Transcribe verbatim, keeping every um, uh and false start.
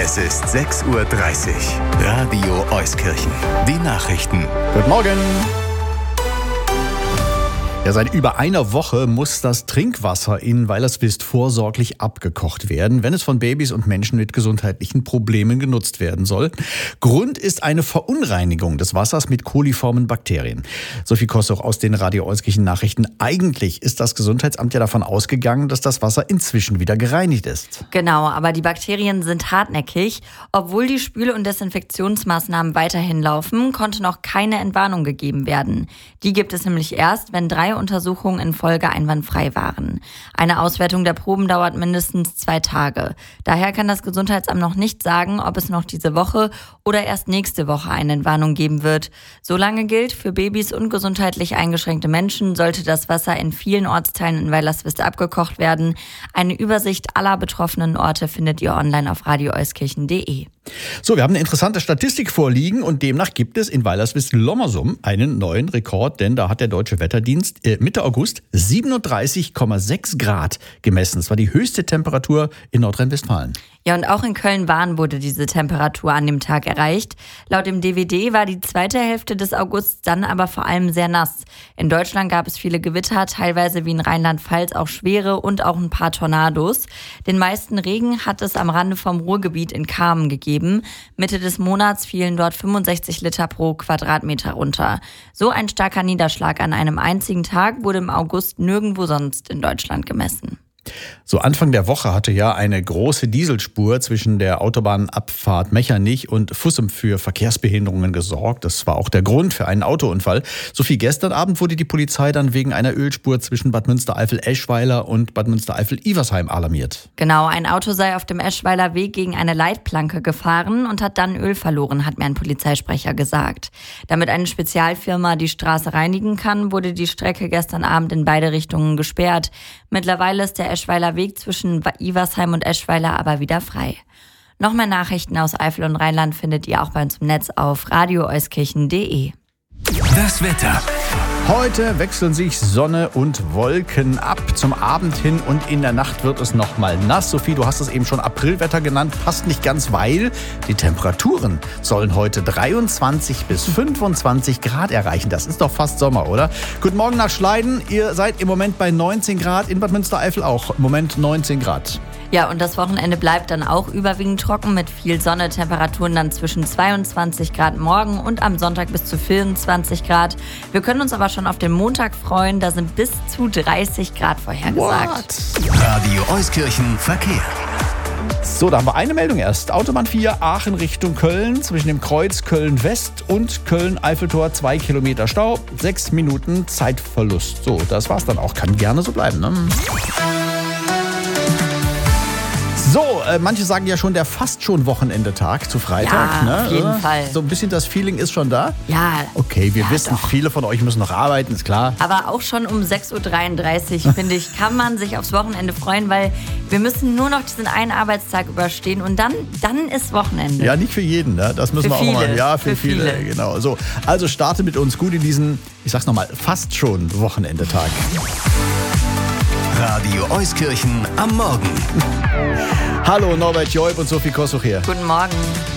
Es ist sechs Uhr dreißig. Radio Euskirchen. Die Nachrichten. Guten Morgen. Ja, seit über einer Woche muss das Trinkwasser in Weilerswist vorsorglich abgekocht werden, wenn es von Babys und Menschen mit gesundheitlichen Problemen genutzt werden soll. Grund ist eine Verunreinigung des Wassers mit koliformen Bakterien. Sophie Kossoch aus den Radio Euskirchen Nachrichten. Eigentlich ist das Gesundheitsamt ja davon ausgegangen, dass das Wasser inzwischen wieder gereinigt ist. Genau, aber die Bakterien sind hartnäckig. Obwohl die Spül- und Desinfektionsmaßnahmen weiterhin laufen, konnte noch keine Entwarnung gegeben werden. Die gibt es nämlich erst, wenn drei Untersuchungen in Folge einwandfrei waren. Eine Auswertung der Proben dauert mindestens zwei Tage. Daher kann das Gesundheitsamt noch nicht sagen, ob es noch diese Woche oder erst nächste Woche eine Entwarnung geben wird. Solange gilt, für Babys und gesundheitlich eingeschränkte Menschen sollte das Wasser in vielen Ortsteilen in Weilerswist abgekocht werden. Eine Übersicht aller betroffenen Orte findet ihr online auf radio euskirchen punkt de. So, wir haben eine interessante Statistik vorliegen und demnach gibt es in Weilerswist-Lommersum einen neuen Rekord, denn da hat der Deutsche Wetterdienst äh, Mitte August siebenunddreißig Komma sechs Grad gemessen. Das war die höchste Temperatur in Nordrhein-Westfalen. Ja, und auch in Köln-Wahn wurde diese Temperatur an dem Tag erreicht. Laut dem D W D war die zweite Hälfte des Augusts dann aber vor allem sehr nass. In Deutschland gab es viele Gewitter, teilweise wie in Rheinland-Pfalz auch schwere und auch ein paar Tornados. Den meisten Regen hat es am Rande vom Ruhrgebiet in Kamen gegeben. Mitte des Monats fielen dort fünfundsechzig Liter pro Quadratmeter runter. So ein starker Niederschlag an einem einzigen Tag wurde im August nirgendwo sonst in Deutschland gemessen. So Anfang der Woche hatte ja eine große Dieselspur zwischen der Autobahnabfahrt Mechernich und Fussum für Verkehrsbehinderungen gesorgt. Das war auch der Grund für einen Autounfall. Sophie, gestern Abend wurde die Polizei dann wegen einer Ölspur zwischen Bad Münstereifel-Eschweiler und Bad Münstereifel-Iversheim alarmiert. Genau, ein Auto sei auf dem Eschweiler Weg gegen eine Leitplanke gefahren und hat dann Öl verloren, hat mir ein Polizeisprecher gesagt. Damit eine Spezialfirma die Straße reinigen kann, wurde die Strecke gestern Abend in beide Richtungen gesperrt. Mittlerweile ist der Eschweiler Weg zwischen Iversheim und Eschweiler aber wieder frei. Noch mehr Nachrichten aus Eifel und Rheinland findet ihr auch bei uns im Netz auf radio euskirchen punkt de. Das Wetter. Heute wechseln sich Sonne und Wolken ab zum Abend hin und in der Nacht wird es nochmal nass. Sophie, du hast es eben schon Aprilwetter genannt, passt nicht ganz, weil die Temperaturen sollen heute dreiundzwanzig bis fünfundzwanzig Grad erreichen. Das ist doch fast Sommer, oder? Guten Morgen nach Schleiden. Ihr seid im Moment bei neunzehn Grad, in Bad Münstereifel auch. Im Moment neunzehn Grad. Ja, und das Wochenende bleibt dann auch überwiegend trocken mit viel Sonne, Temperaturen dann zwischen zweiundzwanzig Grad morgen und am Sonntag bis zu vierundzwanzig Grad. Wir können uns aber schon auf den Montag freuen, da sind bis zu dreißig Grad vorhergesagt. What? Radio Euskirchen Verkehr. So, da haben wir eine Meldung erst. Autobahn vier, Aachen Richtung Köln, zwischen dem Kreuz Köln-West und Köln-Eiffeltor, zwei Kilometer Stau, sechs Minuten Zeitverlust. So, das war's dann auch. Kann gerne so bleiben, ne? So, äh, manche sagen ja schon der fast schon Wochenendetag zu Freitag. Ja, ne? auf jeden Fall. So ein bisschen das Feeling ist schon da? Ja. Okay, wir ja, wissen, doch. viele von euch müssen noch arbeiten, ist klar. Aber auch schon um sechs Uhr dreiunddreißig, finde ich, kann man sich aufs Wochenende freuen, weil wir müssen nur noch diesen einen Arbeitstag überstehen und dann, dann ist Wochenende. Ja, nicht für jeden, ne? Das müssen Für wir auch viele, mal. Ja, für, für viele. viele. Genau. So, also starte mit uns gut in diesen, ich sag's nochmal, fast schon Wochenendetag. Radio Euskirchen am Morgen. Hallo, Norbert Joib und Sophie Kossoch hier. Guten Morgen.